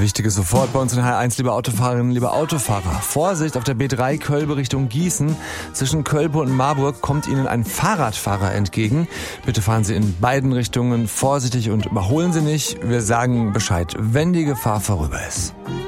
Wichtiges sofort bei uns in H1, liebe Autofahrerinnen, liebe Autofahrer. Vorsicht auf der B3 Kölbe Richtung Gießen. Zwischen Kölbe und Marburg kommt Ihnen ein Fahrradfahrer entgegen. Bitte fahren Sie in beiden Richtungen vorsichtig und überholen Sie nicht. Wir sagen Bescheid, wenn die Gefahr vorüber ist.